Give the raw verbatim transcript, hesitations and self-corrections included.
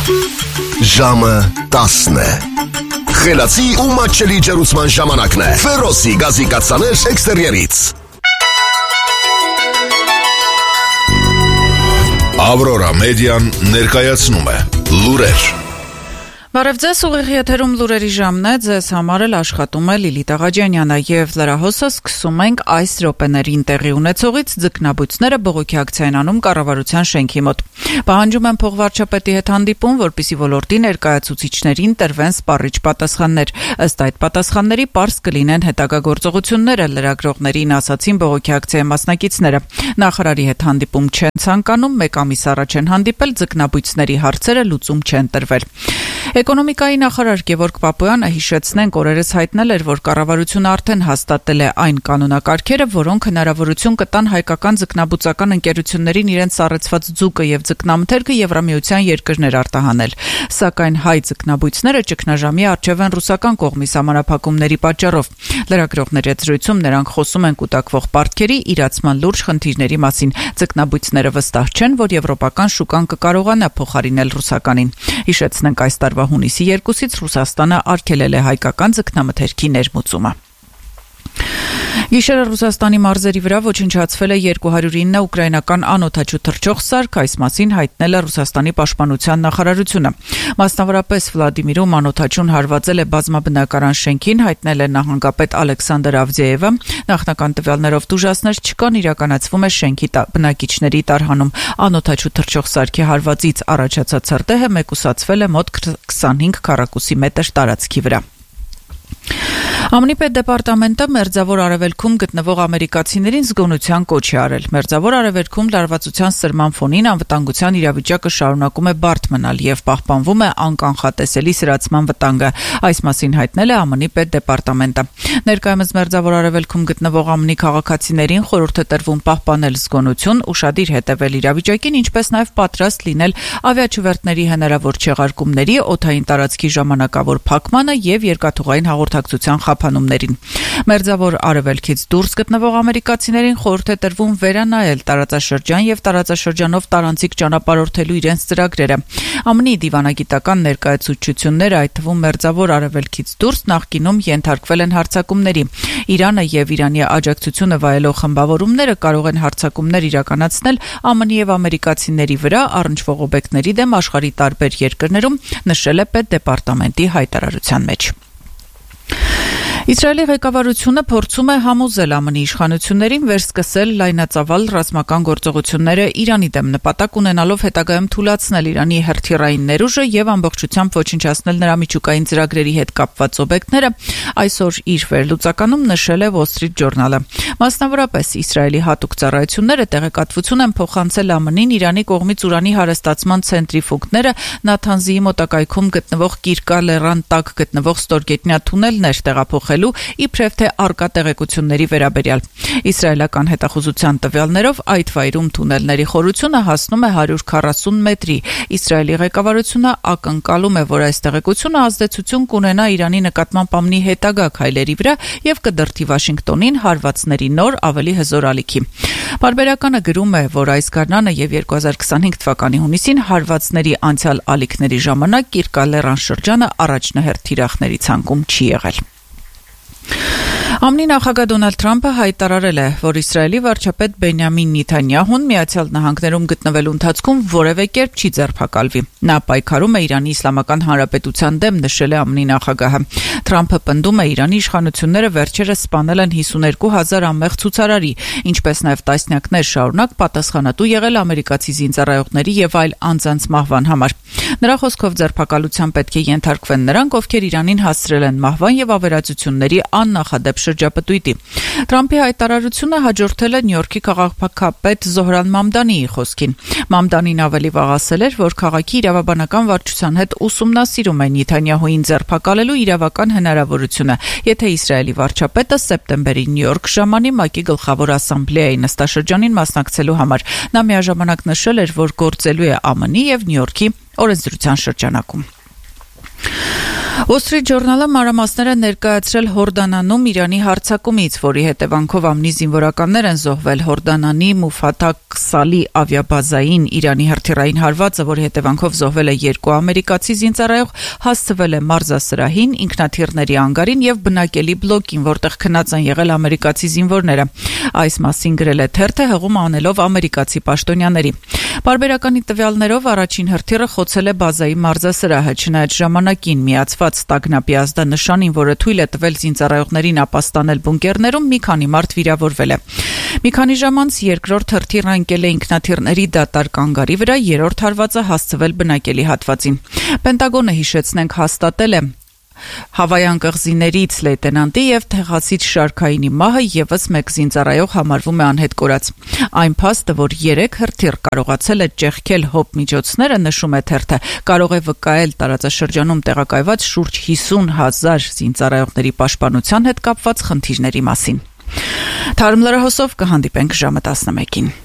Ժամը տասն է։ Խելացի ու մատչելի ջերուցման ժամանակն է։ Ֆերոսի գազի կաթսաներ էքստերիերից։ Ավրորա մեդիան ներկայացնում է լուրեր։ Բարև ձեզ, ուղիղ եթերում լուրերի ժամն է, ձեզ համար էլ աշխատում է Լիլիթ Աղաջանյանը եւ լրահոսը սկսում ենք այս րոպեներին տեղի ունեցողից ձկնաբույծները բողոքի ակցիան անում կառավարության շենքի մոտ։ Պահանջում են փոխվարչապետի հետ հանդիպում, որպեսզի ոլորտի ներկայացուցիչներին տրվեն սպառիչ պատասխաններ։ Ըստ այդ պատասխանների պարզ կլինեն հետագա գործողությունները, լրագրողներին ասացին բողոքի ակցիայի մասնակիցները։ Նախարարի հետ հանդիպում չեն ցանկանում, մեկ ամիս առաջ են հանդիպել, ձկնաբույծների հարցերը լուծում չեն տրվել։ Էկոնոմիկայի նախարար Գևորգ Պապոյանը հիշեցնենք օրերս հայտնել էր, որ կառավարությունը արդեն հաստատել է այն կանոնակարգերը, որոնք հնարավորություն կտան հայկական ձկնաբուծական ընկերություններին իրենց սառեցված ձուկը եւ ձկնամթերքը Եվրամիության երկրներ արտահանել։ Սակայն հայ ձկնաբույծները ճգնաժամի առջև են ռուսական կողմի սահմանափակումների պատճառով։ Լրագրողների հետ զրույցում նրանք խոսում են կուտակվող պարտքերի իրացման լուրջ խնդիրների մասին։ Ձկնաբույծները վստահ չեն, որ եվրոպական շուկան կկարողանա փոխարինել ռուսականին։ Հիշեցնենք այս տարվա հունիսի երկուսից Ռուսաստանը արգելել է հայկական ձկնամթերքի ներմուծումը։ Գիշերը Ռուսաստանի մարզերի վրա ոչնչացվել է երկու հարյուր ինը ուկրաինական անօդաչու թռչող սարք, այս մասին հայտնել է Ռուսաստանի պաշտպանության նախարարությունը։ Մասնավորապես Վլադիմիրում անօդաչուն հարվածել է բազմաբնակարան շենքին, հայտնել է նահանգապետ Ալեքսանդր Ավդիևը։ Նախնական տվյալներով տուժածներ չկան, իրականացվում է շենքի բնակիչների տարհանում։ Անօդաչու թռչող սարքի հարվածից առաջացած ցրտեհը մեկուսացվել է մոտ քսանհինգ քառակուսի մետր տարածքի վրա։ ԱՄՆ-ի պետդեպարտամենտը Մերձավոր Արևելքում գտնվող ամերիկացիներին զգոնության կոչ է արել։ Մերձավոր Արևելքում լարվածության սրման ֆոնին անվտանգության իրավիճակը շարունակում է բարդ մնալ եւ պահպանվում է անկանխատեսելի սրացման վտանգը։ Այս մասին հայտնել է ԱՄՆ-ի պետդեպարտամենտը։ Ներկայումս Մերձավոր Արևելքում գտնվող ԱՄՆ-ի քաղաքացիներին խորհուրդ է տրվում պահպանել զգոնություն, ուշադիր հետևել իրավիճակին, ինչպես նաեւ պատրաստ լինել ավիաչվերթների հնարավոր չեղարկումների, օդային տարածքի ժամանակավոր փակմանը եւ երկաթուղային հաղորդակցության խափանումներին։ Մերձավոր Արևելքից դուրս գտնվող ամերիկացիներին խորհուրդ է տրվում վերանայել տարածաշրջան եւ տարածաշրջանով տարանցիկ ճանապարհորդելու իրենց ծրագրերը։ ԱՄՆ-ի դիվանագիտական ներկայացուցչությունները, այդ թվում Մերձավոր Արևելքից դուրս, նախկինում ենթարկվել են հարձակումների։ Իրանը եւ Իրանի աջակցությունը վայելող խմբավորումները կարող են հարձակումներ իրականացնել ԱՄՆ-ի եւ ամերիկացիների վրա առնչվող օբյեկտների դեմ աշխարհի տարբեր երկրներում, նշել է պետդեպարտամենտի հայտարարության մեջ։ Իսրայելի ղեկավարությունը փորձում է համոզել ԱՄՆ-ի իշխանություններին վերսկսել լայնածավալ ռազմական գործողությունները Իրանի դեմ, նպատակ ունենալով հետագայում թուլացնել Իրանի հրթիռային ներուժը եւ ամբողջությամբ ոչնչացնել նրա միջուկային ծրագրերի հետ կապված օբյեկտները, այսօր իր վերլուծականում նշել է Wall Street Journal-ը։ Մասնավորապես Իսրայելի հատուկ ծառայությունները տեղեկատվություն են փոխանցել ԱՄՆ-ին Իրանի կողմից ուրանի հարստացման ցենտրիֆուգները Նաթանզիի մոտակայքում գտնվող Կիրկա լեռան տակ գտնվող ստորգետնյա թունելներ տեղափոխել իբրև թե արկա տեղեկությունների վերաբերյալ։ Իսրայելական հետախուզության տվյալներով այդ վայրում թունելների խորությունը հասնում է հարյուր քառասուն մետրի։ Իսրայելի ղեկավարությունը ակնկալում է, որ այս տեղեկությունը ազդեցություն կունենա Իրանի նկատմամբ ԱՄՆ-ի հետագա քայլերի վրա եւ կդրդի Վաշինգտոնին հարվածների նոր ավելի հզոր ալիքի։ Պարբերականը գրում է, որ այս գարնանը եւ երկու հազար քսանհինգ թվականի հունիսին հարվածների անցյալ ալիքների ժամանակ Կիրկա լեռան շրջանը առաջնահերթ թիրախների ցանկում չի եղել։ ԱՄՆ-ի նախագահ Դոնալդ Թրամփը հայտարարել է, որ Իսրայելի վարչապետ Բենյամին Նեթանյահուն Միացյալ Նահանգներում գտնվելու ընթացքում որևէ կերպ չի ձերբակալվի։ Նա պայքարում է Իրանի Իսլամական Հանրապետության դեմ, նշել է ԱՄՆ-ի նախագահը։ Թրամփը պնդում է Իրանի իշխանությունները վերջերս սպանել են հիսունհինգ հազար անմեղ ցուցարարի, ինչպես նաև տասնյակներ շարունակ պատասխանատու եղել ամերիկացի զինծառայողների եւ այլ անձանց մահվան համար։ Նրա խոսքով ձերբակալության պետք է ենթարկվեն նրանք, ովքեր Իրանին հասցրել են մահվան եւ ավերածությունների աննախադեպ շրջապտույտի։ Թրամփի հայտարարությունը հաջորդել է Նյու Յորքի քաղաքապետ Զոհրան Մամդանիի խոսքին։ Մամդանին ավելի վաղ ասել էր, որ քաղաքի իրավաբանական վարչության հետ ուսումնասիրում են Նեթանյահուին ձերբակալելու իրավական հնարավորությունը, եթե Իսրայելի վարչապետը սեպտեմբերի Նյու Յորք ժամանի ՄԱԿ-ի գլխավոր ասամբլեայի նստաշրջանին մասնակցելու համար։ Նա միաժամանակ նշել էր, որ գործելու է ԱՄՆ-ի եւ Նյու Յորքի օրենսդրության շրջանակում։ Wall Street Journal-ը մանրամասներ է ներկայացրել Հորդանանում Իրանի հարձակումից, որի հետևանքով ամնի զինվորականներ են զոհվել Հորդանանի Մուֆաթա-Քսալի ավիաբազային Իրանի հրթիռային հարվածը, որի հետևանքով զոհվել է երկու ամերիկացի զինծառայող, հասցվել է մարզասրահին, ինքնաթիռների անգարին եւ բնակելի բլոկին, որտեղ քնած են եղել ամերիկացի զինվորները։ Այս մասին գրել է թերթը, հղում անելով ամերիկացի պաշտոնյաների։ Պարբերականի տվյալներով առաջին հրթիռը խոցել է բազայի մարզասրահը, չնայած ժամանակին միացված տագնապի ազդանշանին, որը թույլ է տվել զինծառայողներին ապաստանել բունկերներում, մի քանի մարդ վիրավորվել է։ Մի քանի ժամ անց երկրորդ հրթիռը ընկել է ինքնաթիռների դատարկ անգարի վրա, երրորդ հարվածը հասցվել բնակելի հատվածին։ Պենտագոնը, հիշեցնենք, հաստատել է Հավայան կղզիներից լեյտենանտի եւ տեղացից շարքայինի մահը եւս մեկ զինծառայող համարվում է անհետ կորած։ Այն փաստը, որ երեք հրթիռ կարողացել է ճեղքել հոբ միջոցները, նշում է թերթը, կարող է վկայել տարածաշրջանում տեղակայված շուրջ հիսուն հազար զինծառայողների պաշտպանության հետ կապված խնդիրների մասին։ Թարմ լրահոսով կհանդիպենք ժամը տասնմեկին։